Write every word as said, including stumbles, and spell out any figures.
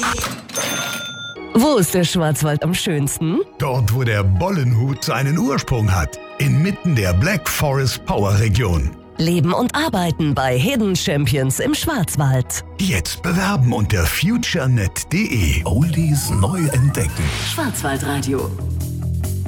Wo ist der Schwarzwald am schönsten? Dort, wo der Bollenhut seinen Ursprung hat. Inmitten der Black Forest Power Region. Leben und arbeiten bei Hidden Champions im Schwarzwald. Jetzt bewerben unter futurenet punkt de. Oldies neu entdecken. Schwarzwaldradio.